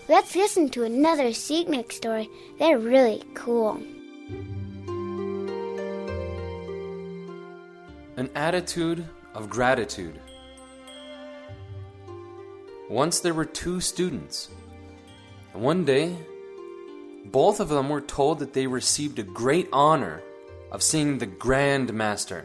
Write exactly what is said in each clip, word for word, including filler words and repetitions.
Let's listen to another Seagnick story. They're really cool. An attitude of gratitude. Once there were two students. And one day, both of them were told that they received a great honor of seeing the Grand Master.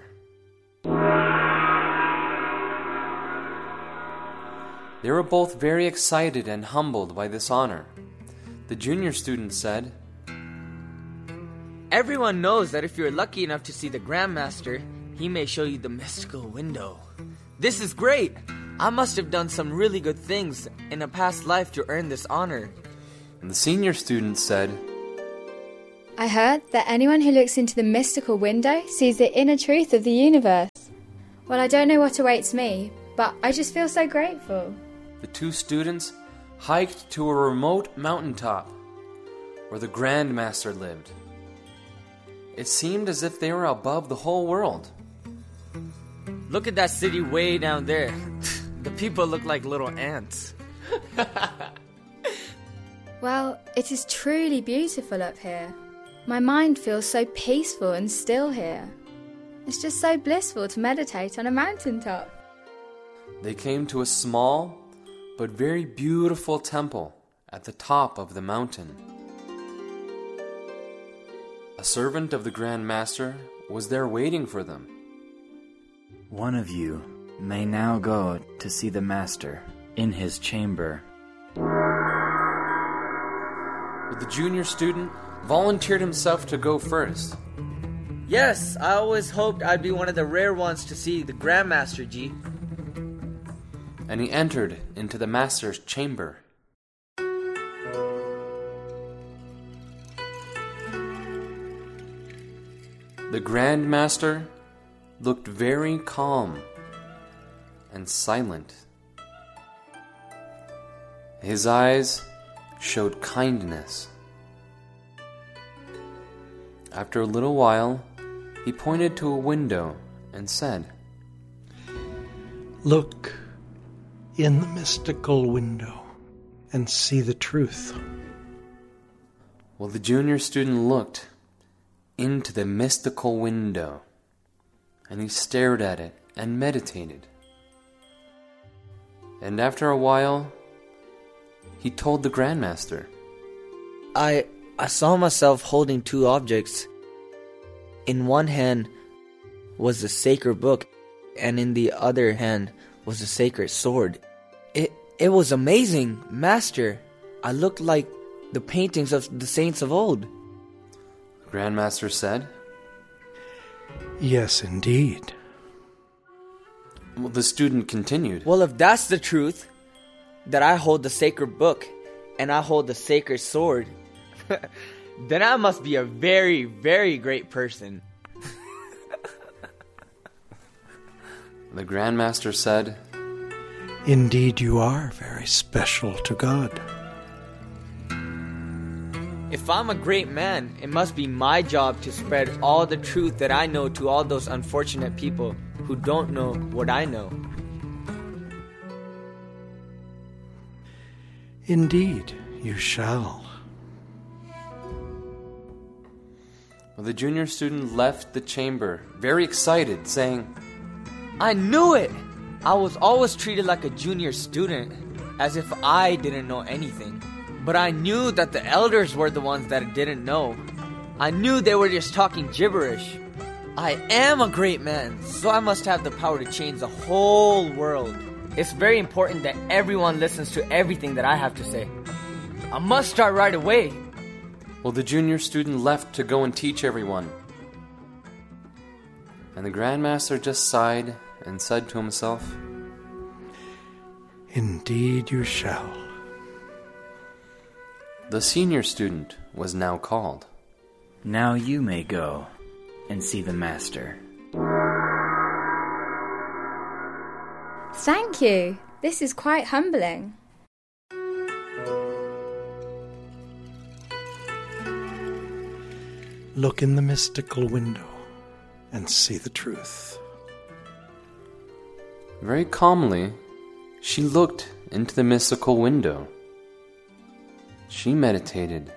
They were both very excited and humbled by this honor. The junior student said, "Everyone knows that if you're lucky enough to see the Grand Master, he may show you the mystical window. This is great! I must have done some really good things in a past life to earn this honor." And the senior student said, "I heard that anyone who looks into the mystical window sees the inner truth of the universe. Well, I don't know what awaits me, but I just feel so grateful." The two students hiked to a remote mountaintop where the Grand Master lived. It seemed as if they were above the whole world. "Look at that city way down there. The people look like little ants." Well, it is truly beautiful up here. My mind feels so peaceful and still here. It's just so blissful to meditate on a mountaintop. They came to a small but very beautiful temple at the top of the mountain. A servant of the Grand Master was there waiting for them. "One of you may now go to see the Master in his chamber." But the junior student volunteered himself to go first. "Yes, I always hoped I'd be one of the rare ones to see the Grand Master, G." And he entered into the Master's chamber. The Grand Master looked very calm and silent. His eyes showed kindness. After a little while, he pointed to a window and said, "Look in the mystical window and see the truth." Well, the junior student looked into the mystical window, and he stared at it and meditated. And after a while, he told the Grand Master, I I saw myself holding two objects. In one hand was the sacred book, and in the other hand was the sacred sword. It it was amazing, Master. I looked like the paintings of the saints of old." The Grand Master said, "Yes, indeed." Well, the student continued, "Well, if that's the truth, that I hold the sacred book and I hold the sacred sword, then I must be a very, very great person." The Grand Master said, "Indeed you are very special to God." "If I'm a great man, it must be my job to spread all the truth that I know to all those unfortunate people who don't know what I know." "Indeed you shall." Well, the junior student left the chamber, very excited, saying, "I knew it! I was always treated like a junior student, as if I didn't know anything. But I knew that the elders were the ones that didn't know. I knew they were just talking gibberish. I am a great man, so I must have the power to change the whole world. It's very important that everyone listens to everything that I have to say. I must start right away." Well, the junior student left to go and teach everyone. And the Grand Master just sighed and said to himself, "Indeed you shall." The senior student was now called. "Now you may go and see the Master." Thank you. This is quite humbling. "Look in the mystical window and see the truth." Very calmly, she looked into the mystical window. She meditated.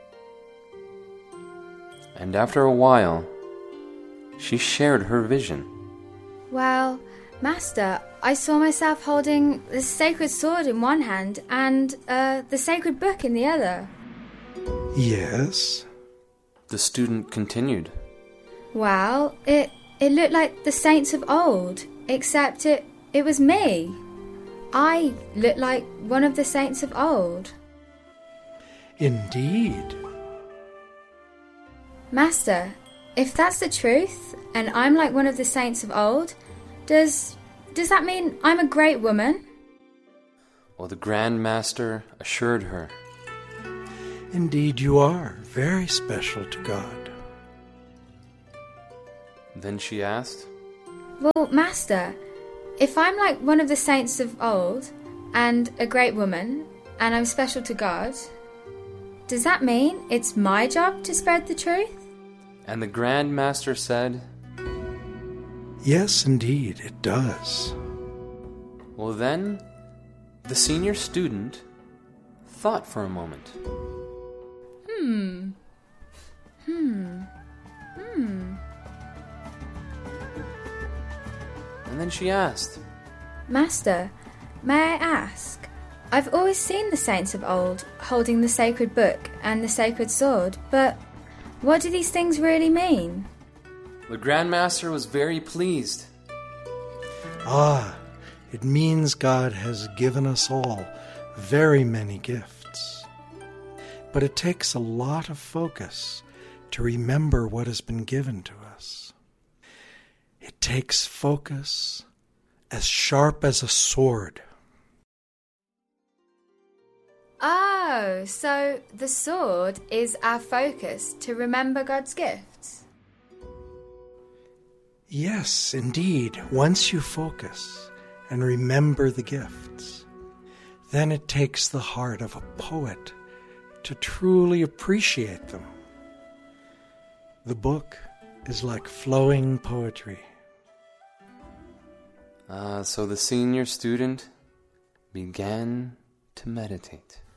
And after a while, she shared her vision. Well, Master, I saw myself holding the sacred sword in one hand and uh, the sacred book in the other. Yes? The student continued. Well, it it looked like the saints of old, except it, it was me. I looked like one of the saints of old. Indeed. Master, if that's the truth, and I'm like one of the saints of old, does does that mean I'm a great woman? Well, the Grand Master assured her. Indeed you are, very special to God. Then she asked, Well, Master, if I'm like one of the saints of old, and a great woman, and I'm special to God, does that mean it's my job to spread the truth? And the Grand Master said, Yes, indeed, it does. Well, then, the senior student thought for a moment. Hmm. Hmm. Hmm. And then she asked, Master, may I ask? I've always seen the saints of old holding the sacred book and the sacred sword, but what do these things really mean? The Grand Master was very pleased. Ah, it means God has given us all very many gifts. But it takes a lot of focus to remember what has been given to us. It takes focus as sharp as a sword. Oh, so the sword is our focus to remember God's gifts? Yes, indeed. Once you focus and remember the gifts, then it takes the heart of a poet to truly appreciate them. The book is like flowing poetry. Ah, so the senior student began to meditate.